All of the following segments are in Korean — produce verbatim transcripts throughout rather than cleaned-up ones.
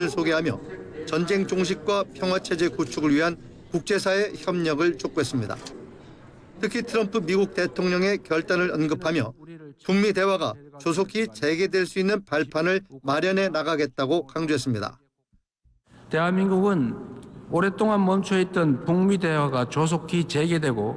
소개하며 전쟁 종식과 평화체제 구축을 위한 국제사회 협력을 촉구했습니다. 특히 트럼프 미국 대통령의 결단을 언급하며 북미 대화가 조속히 재개될 수 있는 발판을 마련해 나가겠다고 강조했습니다. 대한민국은 오랫동안 멈춰있던 북미 대화가 조속히 재개되고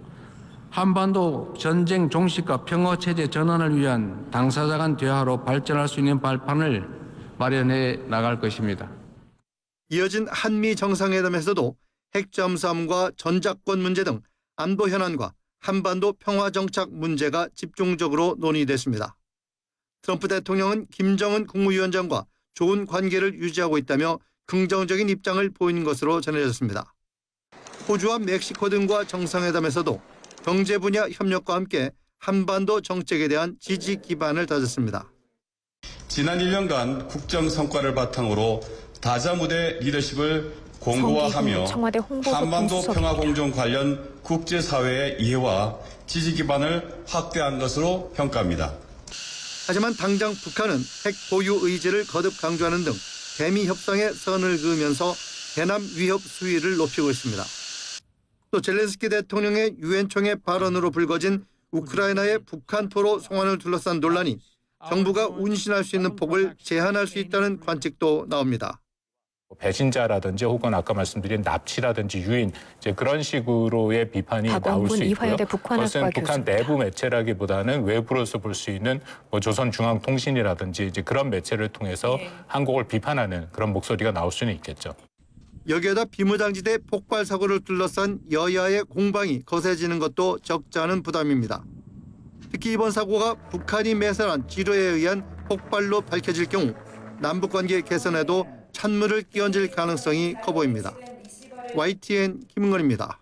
한반도 전쟁 종식과 평화체제 전환을 위한 당사자 간 대화로 발전할 수 있는 발판을 마련해 나갈 것입니다. 이어진 한미 정상회담에서도 핵 잠수함과 전작권 문제 등 안보 현안과 한반도 평화 정착 문제가 집중적으로 논의됐습니다. 트럼프 대통령은 김정은 국무위원장과 좋은 관계를 유지하고 있다며 긍정적인 입장을 보인 것으로 전해졌습니다. 호주와 멕시코 등과 정상회담에서도 경제 분야 협력과 함께 한반도 정책에 대한 지지 기반을 다졌습니다. 지난 일 년간 국정 성과를 바탕으로 다자무대 리더십을 공고화하며 한반도 평화공정 관련 국제사회의 이해와 지지 기반을 확대한 것으로 평가합니다. 하지만 당장 북한은 핵 보유 의지를 거듭 강조하는 등 대미 협상에 선을 그으면서 대남 위협 수위를 높이고 있습니다. 또 젤렌스키 대통령의 유엔 총회 발언으로 불거진 우크라이나의 북한 포로 송환을 둘러싼 논란이 정부가 운신할 수 있는 폭을 제한할 수 있다는 관측도 나옵니다. 배신자라든지 혹은 아까 말씀드린 납치라든지 유인 이제 그런 식으로의 비판이 나올 수 있고요. 그것은 북한 내부 매체라기보다는 외부로서 볼 수 있는 뭐 조선중앙통신이라든지 이제 그런 매체를 통해서 네. 한국을 비판하는 그런 목소리가 나올 수는 있겠죠. 여기에다 비무장지대 폭발 사고를 둘러싼 여야의 공방이 거세지는 것도 적지 않은 부담입니다. 특히 이번 사고가 북한이 매설한 지뢰에 의한 폭발로 밝혀질 경우 남북관계 개선에도 찬물을 끼얹을 가능성이 커 보입니다. 와이티엔 김은건입니다.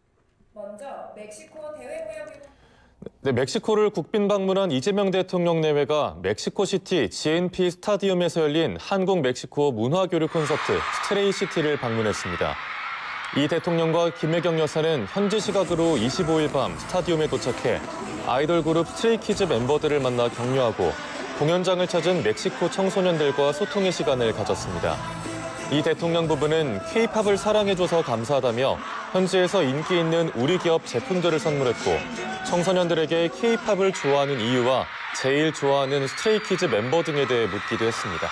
먼저 멕시코 대외무역 네, 멕시코를 국빈 방문한 이재명 대통령 내외가 멕시코시티 지엔피 스타디움에서 열린 한국-멕시코 문화교류 콘서트 스트레이시티를 방문했습니다. 이 대통령과 김혜경 여사는 현지 시각으로 이십오 일 밤 스타디움에 도착해 아이돌 그룹 스트레이키즈 멤버들을 만나 격려하고 공연장을 찾은 멕시코 청소년들과 소통의 시간을 가졌습니다. 이 대통령 부부는 케이팝을 사랑해줘서 감사하다며 현지에서 인기 있는 우리 기업 제품들을 선물했고 청소년들에게 케이팝을 좋아하는 이유와 제일 좋아하는 스트레이키즈 멤버 등에 대해 묻기도 했습니다.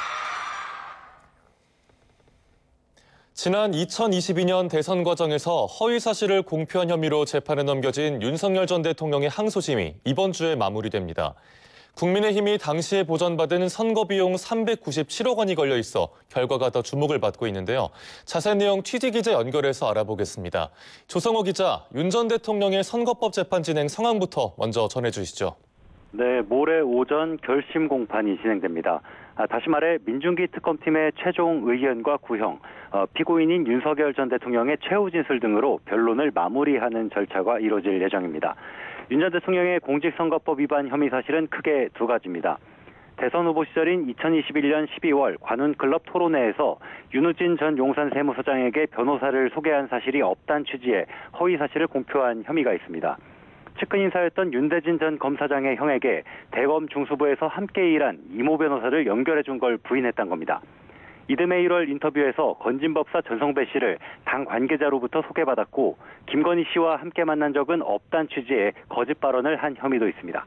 지난 이천이십이 년 대선 과정에서 허위 사실을 공표한 혐의로 재판에 넘겨진 윤석열 전 대통령의 항소심이 이번 주에 마무리됩니다. 국민의힘이 당시에 보전받은 선거비용 삼백구십칠억 원이 걸려 있어 결과가 더 주목을 받고 있는데요. 자세한 내용 취재기자 연결해서 알아보겠습니다. 조성호 기자, 윤 전 대통령의 선거법 재판 진행 상황부터 먼저 전해주시죠. 네, 모레 오전 결심 공판이 진행됩니다. 아, 다시 말해 민중기 특검팀의 최종 의견과 구형, 어, 피고인인 윤석열 전 대통령의 최후 진술 등으로 변론을 마무리하는 절차가 이뤄질 예정입니다. 윤 전 대통령의 공직선거법 위반 혐의 사실은 크게 두 가지입니다. 대선 후보 시절인 이천이십일 년 십이 월 관훈클럽 토론회에서 윤우진 전 용산 세무서장에게 변호사를 소개한 사실이 없다는 취지의 허위 사실을 공표한 혐의가 있습니다. 측근 인사였던 윤대진 전 검사장의 형에게 대검 중수부에서 함께 일한 이모 변호사를 연결해준 걸 부인했던 겁니다. 이듬해 일월 인터뷰에서 건진법사 전성배 씨를 당 관계자로부터 소개받았고 김건희 씨와 함께 만난 적은 없다는 취지의 거짓 발언을 한 혐의도 있습니다.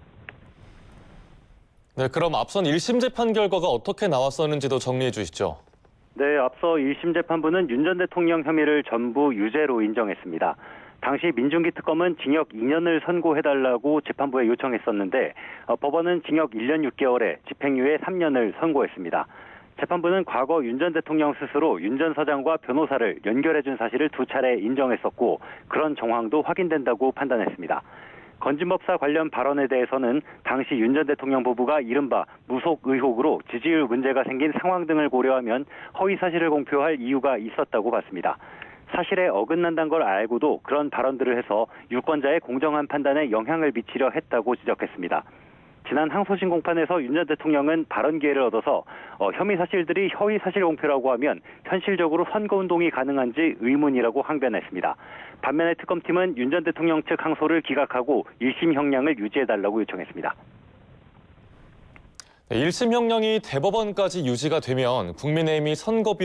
네, 그럼 앞선 일 심 재판 결과가 어떻게 나왔었는지도 정리해 주시죠. 네, 앞서 일 심 재판부는 윤 전 대통령 혐의를 전부 유죄로 인정했습니다. 당시 민중기 특검은 징역 이 년을 선고해달라고 재판부에 요청했었는데 어, 법원은 징역 일 년 육 개월에 집행유예 삼 년을 선고했습니다. 재판부는 과거 윤 전 대통령 스스로 윤 전 서장과 변호사를 연결해준 사실을 두 차례 인정했었고 그런 정황도 확인된다고 판단했습니다. 건진법사 관련 발언에 대해서는 당시 윤 전 대통령 부부가 이른바 무속 의혹으로 지지율 문제가 생긴 상황 등을 고려하면 허위 사실을 공표할 이유가 있었다고 봤습니다. 사실에 어긋난다는 걸 알고도 그런 발언들을 해서 유권자의 공정한 판단에 영향을 미치려 했다고 지적했습니다. 지난 항소심 공판에서 윤 전 대통령은 발언 기회를 얻어서 어, 혐의 사실들이 허위 사실 공표라고 하면 현실적으로 선거운동이 가능한지 의문이라고 항변했습니다. 반면에 특검팀은 윤 전 대통령 측 항소를 기각하고 일 심 형량을 유지해달라고 요청했습니다. 일 심 형량이 대법원까지 유지가 되면 국민의힘이 선거비